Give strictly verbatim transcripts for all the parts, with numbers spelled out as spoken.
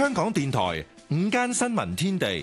香港電台午間新聞天地，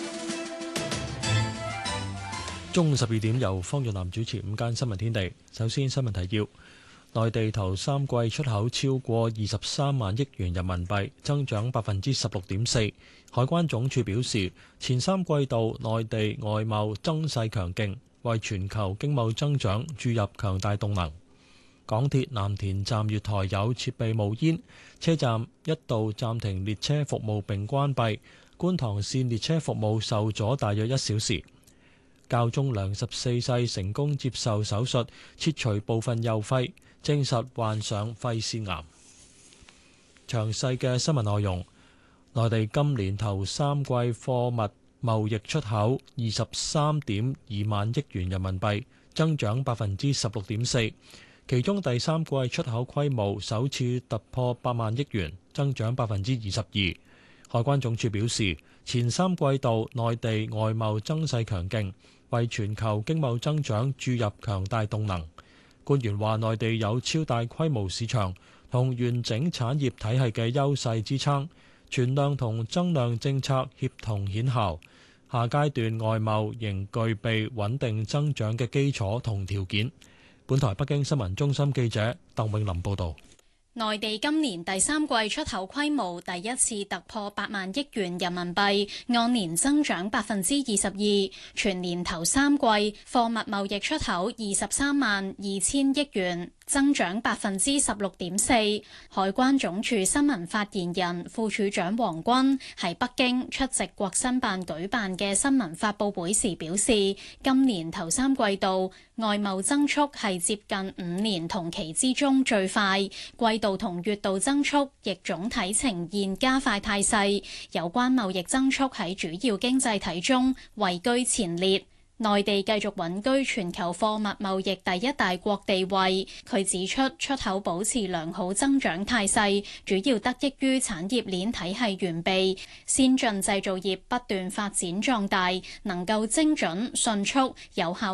中午十二點由方若南主持午間新聞天地。首先新聞提要：內地頭三季出口超過二十三萬億元人民幣，增長百分之十六點四。海關總署表示，前三季度內地外貿增勢強勁，為全球經貿增長注入強大動能。港鐵藍田站月台有設備冒煙，車站一度暫停列車服務並關閉，觀塘線列車服務受阻大約一小時。教宗良十四世成功接受手術，切除部分右肺，證實患上肺腺癌。詳細嘅新聞內容，內地今年頭三季貨物貿易出口二十三點二萬億元人民幣，增長百分之十六點四。其中第三季出口規模首次突破百萬億元，增長百分之二十二。海關總署表示，前三季度內地外貿增勢強勁，為全球經貿增長注入強大動能。官員話，內地有超大規模市場同完整產業體系嘅優勢支撐，存量同增量政策協同顯效。下階段外貿仍具備穩定增長嘅基礎同條件。本台北京新聞中心記者鄧永林報道。 內地今年第三季出口規模第一次突破八萬億元人民幣，按年增長百分之二十二。全年頭三季貨物貿易出口二十三萬二千億元，增長百分之十六點四。海關總署新聞發言人副署長黃軍喺北京出席國新辦舉辦嘅新聞發佈會時表示，今年頭三季度外貿增速係接近五年同期之中最快，季度同月度增速亦總體呈現加快態勢。有關貿易增速喺主要經濟體中位居前列。內地繼續穩居全球貨物貿易第一大國地位。佢指出，出口保持良好增長態勢，主要得益於產業鏈體系完備，先進製造業不斷發展壯大，能夠精準、迅速、有效